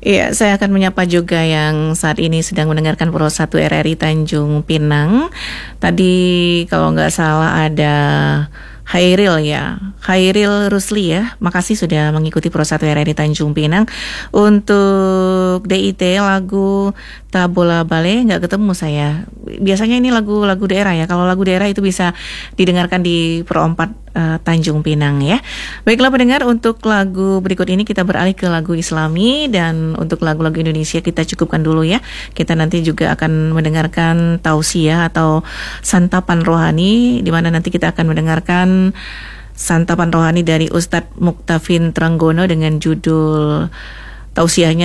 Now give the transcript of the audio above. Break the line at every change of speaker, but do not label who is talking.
Iya, saya akan menyapa juga yang saat ini sedang mendengarkan Pro 1 RRI Tanjung Pinang. Tadi kalau nggak salah ada Hairil ya, Hairil Rusli ya. Makasih sudah mengikuti Pro 1 RRI Tanjung Pinang. Untuk DIT lagu Tabola Bale nggak ketemu saya. Biasanya ini lagu-lagu daerah ya. Kalau lagu daerah itu bisa didengarkan di Pro 4 Tanjung Pinang ya. Baiklah pendengar, untuk lagu berikut ini kita beralih ke lagu Islami, dan untuk lagu-lagu Indonesia kita cukupkan dulu ya. Kita nanti juga akan mendengarkan tausiah atau santapan rohani, di mana nanti kita akan mendengarkan santapan rohani dari Ustadz Muktafin Trenggono dengan judul tausiahnya